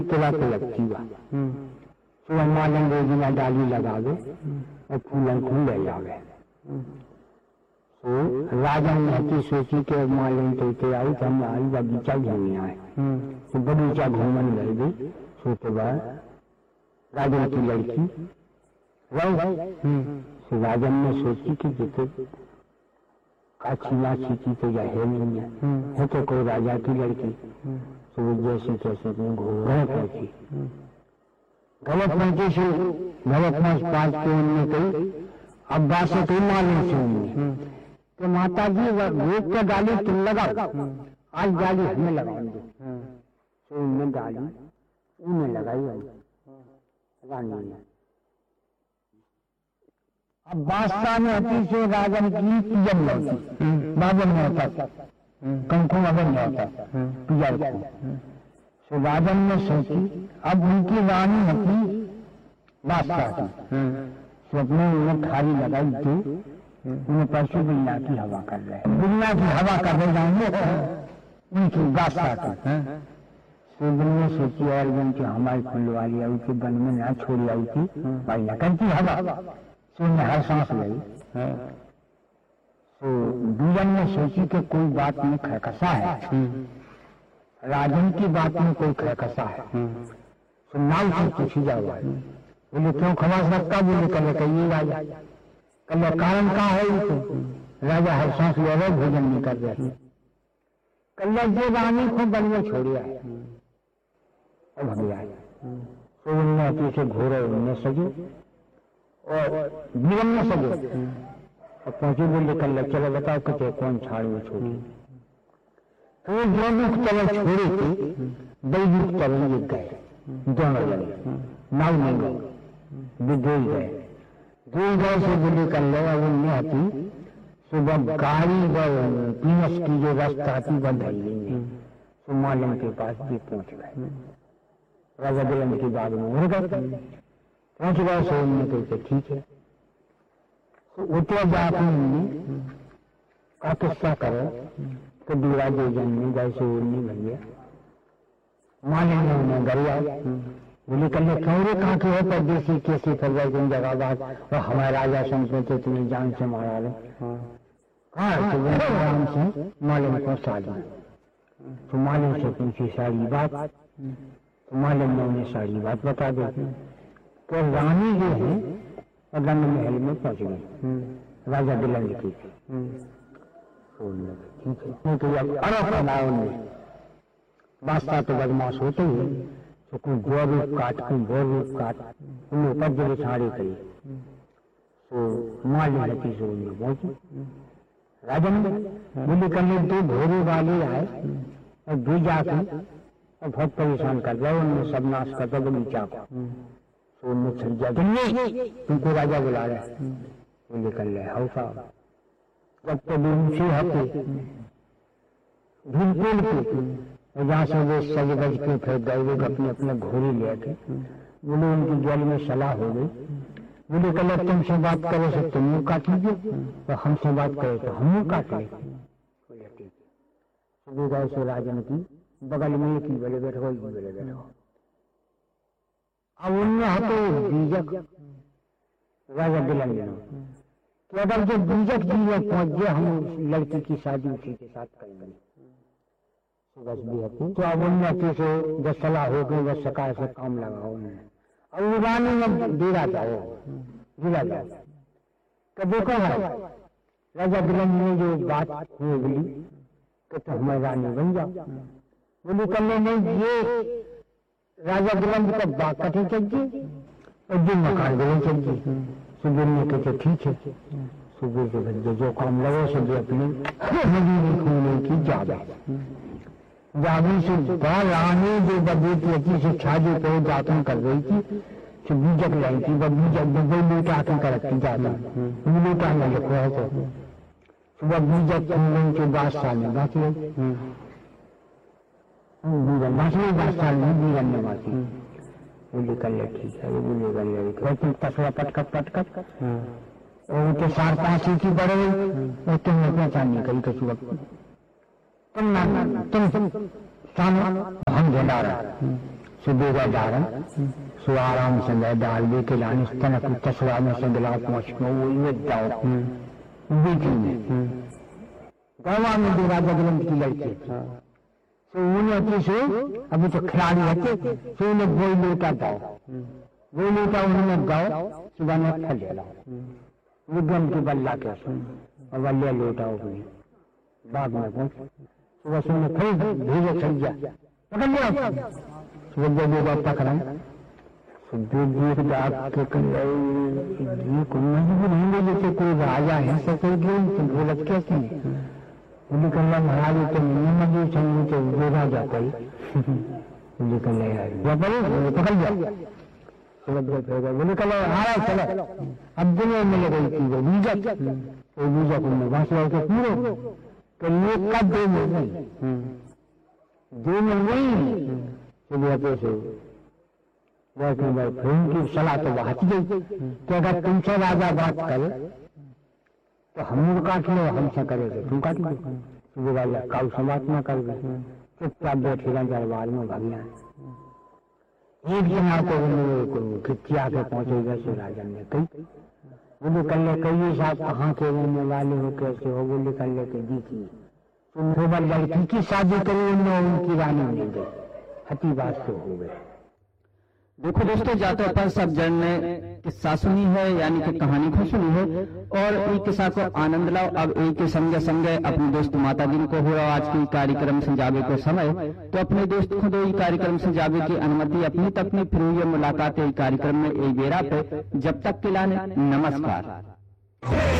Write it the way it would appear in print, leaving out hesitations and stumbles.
तुला तो लगती बा सुबह मालन रोजिना डाली लगावे और फूलन खून ले जावे। तो राजा ने हती सोची के मालन तो आई तो हम आई बगीचा घूमने आए। तो बगीचा घूमन गए भी सोते बाद राजन की लड़की तो राजन ने सोची कि जिते काछी नाची की तो या है नहीं है तो कोई राजा की लड़की। तो वो जैसे तैसे घोड़े पहुंची गलत पहुंची से गलत पहुंच पास के उनने कही अब्बा से कोई मालूम से उनने तो माता जी रोक के डाली तुम लगाओ आज डाली हमें लगाएंगे। तो उनने डाली उन्हें लगाई रानी ने। अब बादशाह ने अति से राजन की पिजन होती बाबन में होता कंकु अगर नहीं होता पिजन तो राजन ने सोची अब उनकी रानी होती बादशाह की स्वप्न उन्हें खाली लगाई थी उन्हें परसों बिल्ला की हवा कर रहे बिल्ला की हवा कर रहे जाएंगे उनकी बादशाह की। सुबह ने सोची और जो हमारी खुलवाली आई थी बन में ना छोड़ी आई थी भाई न करती हवा ने हर सांस ली। तो बीजन ने सोची कि कोई बात में खरकसा है राजन की बात में कोई खरकसा है। तो नाव से पूछी जाओ बोले क्यों खवास रखता बोले कल कहिए राजा कल कारण का है तो राजा हर सांस ले रहे भोजन नहीं कर रहे कल जो रानी को बन में छोड़िया अब भैया तो उनने पीछे घोड़े उनने सजे और जीवन में सजे और पहुंचे बोले कल चलो बताओ कि कौन छाड़ वो छोड़ी। तो जो दुख चलो छोड़ी थी दई दुख चलो ये गए दोनों जने नाव नहीं गए दो गए से बोले कल उनने आती सुबह गाड़ी पीनस की जो रास्ता आती बंद है तो मालन के पास भी पहुंच गए राजा बिलन की बात में उड़ गए पहुंच गए सो उनने कहते ठीक है तो उतरे जाकर उनने का किस्सा करो तो दूरा जो जन्मे जैसे उड़ने भैया माने ने उन्हें गरिया बोले कल क्यों कहाँ के हो परदेसी कैसी फिर गए तुम जगह बात और हमारे राजा संत थे तुम्हें जान से मारा लो कहाँ से मालिन को साली तो मालिन से पूछी सारी बात तो मालिन ने उन्हें सारी बात बता दी। तो रानी जो है रंग महल में पहुंच गई राजा बिलन की बादशाह तो बदमाश होते ही तो कोई गो रूप काट कोई गो रूप काट उन्हें ऊपर जगह छाड़ी करी तो माली लती से उन्हें पहुंची राजन बोले करने दो घोड़े वाले आए और दो जाके और बहुत परेशान कर रहे उन्हें सब नाश कर दो बगीचा को तो उनमें छल जाए तुमको राजा बुला रहे बोले कर ले हाउ साहब जब तो उनसे हटे बिल्कुल के जहाँ से वो सज बज के फिर गए अपने अपने घोड़े लेके बोले उनकी जल में सलाह हो गई बोले कल तुमसे बात करे तो तुम काट लीजिए और हमसे बात करे तो हम काट ले सुबह से राजन की बगल में की बोले बैठो बोले बैठो अब उनने हटे बीजक राजा बिलन तो अगर जो बीजक जी में पहुंच गए हम लड़की की शादी उसी के साथ करेंगे तो अब उन्नति से जब सलाह हो गई बस सकाल से काम लगाओ अब वो रानी में डेरा जाओ जिला जाओ तो देखो है राजा बिलन ने जो बात हुई बोली कि तो हमारी रानी बन जाओ बोली करने नहीं ये राजा बिलन का बात कटी चाहिए और जो मकान बिलन चाहिए सुबह ने कहते ठीक है सुबह के बच्चे जो काम लगे सुबह अपनी नदी में खोलने की जावे जावी से रानी जो बदलती थी से छाजी पे दातन कर रही थी तो बीजक लाई थी वह बीजक दुबई लूटा के करती जाता लूटा में लिखो है तो सुबह बीजक खोलने के बाद साल में बाकी बाकी बादशाह ने बीजन में बाकी बोले कर ले ठीक है बोले कर ले तुम तसवा पटकट पटकट और उनके 4-5 इंच की बड़े और तुम अपना चांदी करी कछु वक्त तुम सामने हम झेला रहा सुबह का डारन सो आराम से मैं डाल दे के लाने तनक तसरा में संगला पहुंच में वो ये दाओ बेटी में गाँव में दो राजा ग्रंथ की लड़की तो उन्हें अच्छी सो अभी तो खिलाड़ी रहते तो उन्हें गोई लोटा दाओ गोई लोटा उन्होंने गाओ सुबह में फल ले लाओ विज्ञान के बल्ला के और बल्ले लोटा उगली बाग में पहुंच सुबह सुबह फिर भेजे खरीदा पकड़ लिया सुबह जब पकड़ा के जैसे कोई राजा है सके बोलत कैसे निकल महाराज तो मजे चलने तो वो राजा कोई निकल पकड़ लिया वो निकल हारा चलो अब दुनिया मिल गई थी वो वीजा को वहां से के पूरे कल का दो मिल गई चलिए पैसे की सलाह तो बात गई कि अगर तुमसे राजा बात करे तो हम काट लो हमसे करेगा तुम काट लो वो राजा काउ समाप्त न कर दे चुपचाप बैठेगा दरबार में भागना एक जना को खिचिया के पहुंचेगा से राजा ने कही बोले कल कहिए साहब कहाँ के रहने वाले हो कैसे हो बोले कल के जीती तुम तो लड़की की शादी करी उनकी रानी मिल गई हती बात तो हो गई। देखो दोस्तों, जाते पर सब जन ने किस्सा सुनी है, यानी कि कहानी को सुनी है, और ये किस्सा को आनंद लाओ। अब एक के संगे संगे अपने दोस्त माता दिन को हो रहा आज की कार्यक्रम से जावे को समय, तो अपने दोस्त खुद ये कार्यक्रम से जावे की अनुमति अपनी तकनी, फिर ये मुलाकात कार्यक्रम में एक बेरा पे, जब तक के लाने नमस्कार।